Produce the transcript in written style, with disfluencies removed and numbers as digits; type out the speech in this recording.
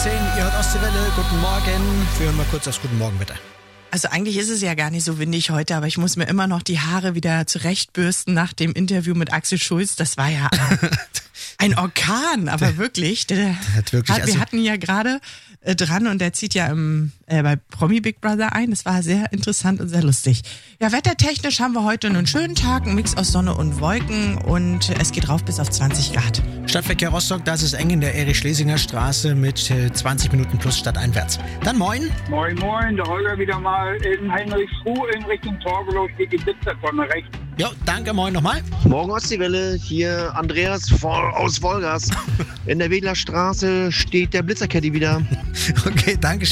10, ihr hört Ostseewelle, guten Morgen. Führen wir kurz das Guten Morgen, bitte. Also eigentlich ist es ja gar nicht so windig heute, aber ich muss mir immer noch die Haare wieder zurechtbürsten nach dem Interview mit Axel Schulz. Das war ja ein Orkan, aber wirklich. Wir hatten ja gerade dran und der zieht ja bei Promi Big Brother ein. Das war sehr interessant und sehr lustig. Ja, wettertechnisch haben wir heute einen schönen Tag, ein Mix aus Sonne und Wolken und es geht rauf bis auf 20 Grad. Stadtverkehr Rostock, das ist eng in der Erich-Schlesinger Straße mit 20 Minuten plus stadteinwärts. Dann moin. Moin, moin, der Holger wieder mal in Heinrichsruh in Richtung Torgelow steht die Blitzertonne rechts. Jo, danke, moin nochmal. Morgen Ostseewelle, hier Andreas aus Wolgast. In der Wedler Straße steht der Blitzercaddy wieder. Okay, danke.